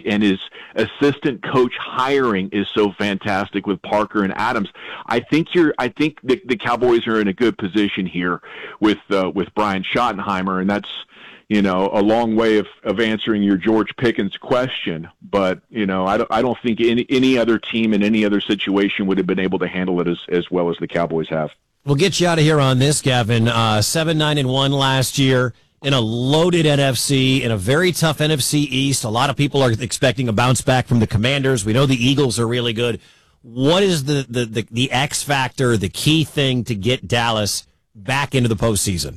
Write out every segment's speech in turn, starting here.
and his assistant coach hiring is so fantastic with Parker and Adams. I think the Cowboys are in a good position here with Brian Schottenheimer, and that's, a long way of answering your George Pickens question. But, I don't think any other team in any other situation would have been able to handle it as well as the Cowboys have. We'll get you out of here on this, Gavin. 7-9-1 last year in a loaded NFC, in a very tough NFC East. A lot of people are expecting a bounce back from the Commanders. We know the Eagles are really good. What is the X factor, the key thing to get Dallas back into the postseason?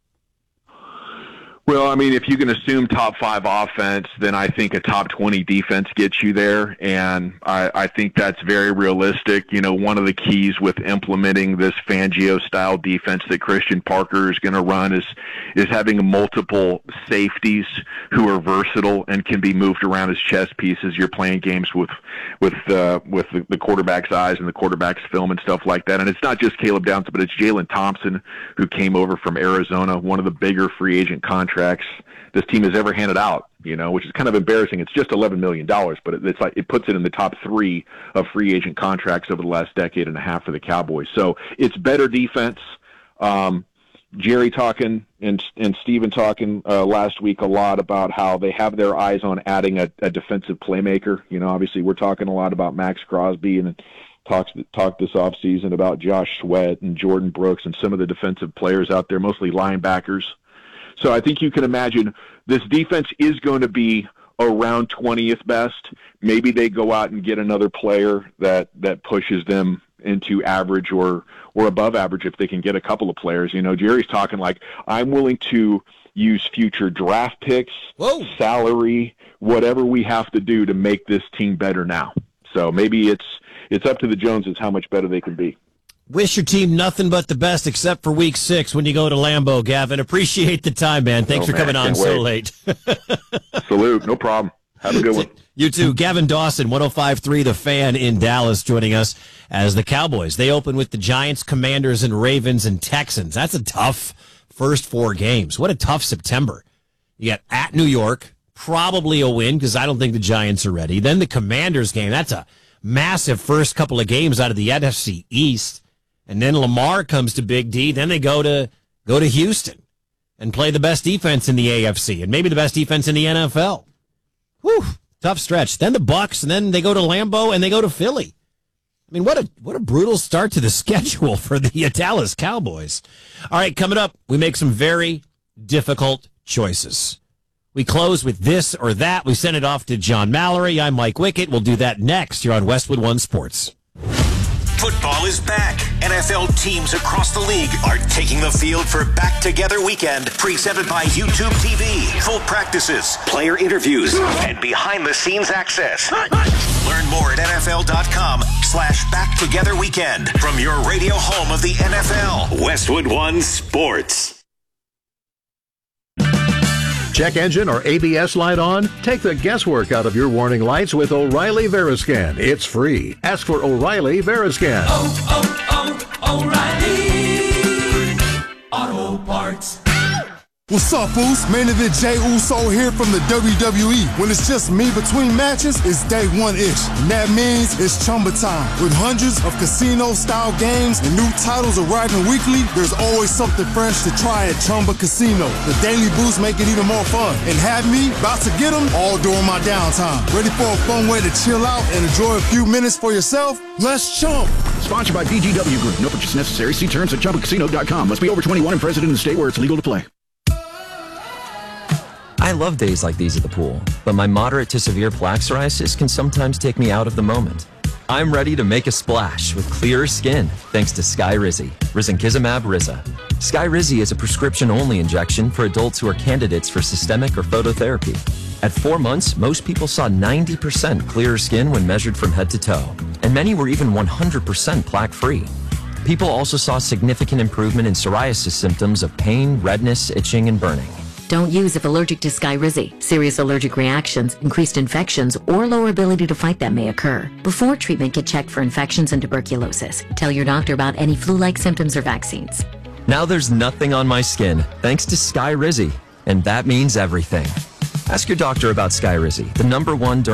Well, I mean, if you can assume top 5 offense, then I think a top 20 defense gets you there, and I think that's very realistic. One of the keys with implementing this Fangio-style defense that Christian Parker is going to run is having multiple safeties who are versatile and can be moved around as chess pieces. You're playing games with the quarterback's eyes and the quarterback's film and stuff like that. And it's not just Caleb Downs, but it's Jalen Thompson, who came over from Arizona, one of the bigger free agent contracts this team has ever handed out, which is kind of embarrassing. It's just $11 million, but it's like it puts it in the top 3 of free agent contracts over the last decade and a half for the Cowboys. So it's better defense. Jerry talking and Steven talking last week a lot about how they have their eyes on adding a defensive playmaker. Obviously we're talking a lot about Max Crosby, and talked this offseason about Josh Sweat and Jordan Brooks and some of the defensive players out there, mostly linebackers. So I think you can imagine this defense is going to be around 20th best. Maybe they go out and get another player that pushes them into average or above average if they can get a couple of players. Jerry's talking like, I'm willing to use future draft picks, salary, whatever we have to do to make this team better now. So maybe it's up to the Joneses how much better they can be. Wish your team nothing but the best, except for Week 6 when you go to Lambeau, Gavin. Appreciate the time, man. Thanks for coming on so late. Salute. No problem. Have a good one. You too. Gavin Dawson, 105.3 The Fan in Dallas, joining us as the Cowboys. They open with the Giants, Commanders, and Ravens and Texans. That's a tough first 4 games. What a tough September. You got at New York, probably a win because I don't think the Giants are ready. Then the Commanders game. That's a massive first couple of games out of the NFC East. And then Lamar comes to Big D. Then they go to Houston and play the best defense in the AFC and maybe the best defense in the NFL. Whew, tough stretch. Then the Bucs, and then they go to Lambeau and they go to Philly. I mean, what a brutal start to the schedule for the Dallas Cowboys. All right, coming up, we make some very difficult choices. We close with this or that. We send it off to John Mallory. I'm Mike Wickett. We'll do that next here on Westwood One Sports. Football is back. NFL teams across the league are taking the field for Back Together Weekend, presented by YouTube TV. Full practices, player interviews, and behind-the-scenes access. Learn more at NFL.com/BackTogetherWeekend from your radio home of the NFL. Westwood One Sports. Check engine or ABS light on? Take the guesswork out of your warning lights with O'Reilly Veriscan. It's free. Ask for O'Reilly Veriscan. O'Reilly Auto Parts. What's up, Foos? Main event Jey Uso here from the WWE. When it's just me between matches, it's day one-ish. And that means it's Chumba time. With hundreds of casino-style games and new titles arriving weekly, there's always something fresh to try at Chumba Casino. The daily boosts make it even more fun. And have me about to get them all during my downtime. Ready for a fun way to chill out and enjoy a few minutes for yourself? Let's chump. Sponsored by BGW Group. No purchase necessary. See terms at ChumbaCasino.com. Must be over 21 and present in the state where it's legal to play. I love days like these at the pool, but my moderate to severe plaque psoriasis can sometimes take me out of the moment. I'm ready to make a splash with clearer skin thanks to Skyrizi, risankizumab Riza. Skyrizi is a prescription-only injection for adults who are candidates for systemic or phototherapy. At 4 months, most people saw 90% clearer skin when measured from head to toe, and many were even 100% plaque-free. People also saw significant improvement in psoriasis symptoms of pain, redness, itching, and burning. Don't use if allergic to Skyrizi. Serious allergic reactions, increased infections, or lower ability to fight them may occur. Before treatment, get checked for infections and tuberculosis. Tell your doctor about any flu-like symptoms or vaccines. Now there's nothing on my skin thanks to Skyrizi, and that means everything. Ask your doctor about Skyrizi, the #1